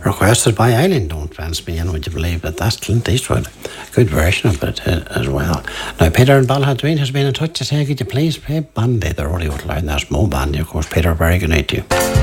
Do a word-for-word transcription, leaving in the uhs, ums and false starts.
requested by Eileen, don't fancy me in, would you believe that that's Clint Eastwood. Good version of it uh, as well. Now, Peter and Balhadween has been in touch to say, could you please play Bandy, the Roddy Woodline, that's Mo Bandy, of course. Peter, very good night to you.